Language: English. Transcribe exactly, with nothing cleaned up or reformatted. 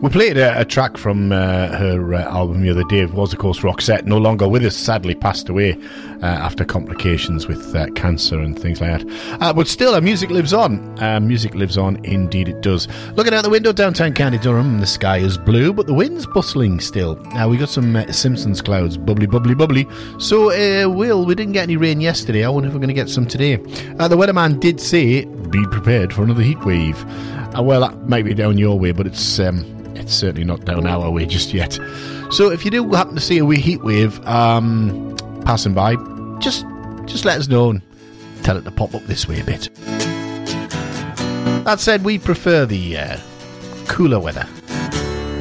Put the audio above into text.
We played a, a track from uh, her uh, album the other day. It was, of course, Roxette, no longer with us, sadly passed away uh, after complications with uh, cancer and things like that. Uh, but still, our music lives on. Uh, music lives on, indeed it does. Looking out the window, downtown County Durham, the sky is blue, but the wind's bustling still. Now, we got some uh, Simpsons clouds, bubbly, bubbly, bubbly. So, uh, Will, we didn't get any rain yesterday. I wonder if we're going to get some today. Uh, the weatherman did say, be prepared for another heat wave. Uh, well, that might be down your way, but it's... Um, It's certainly not down our way just yet. So if you do happen to see a wee heat wave um, passing by, just just let us know and tell it to pop up this way a bit. That said, we prefer the uh, cooler weather.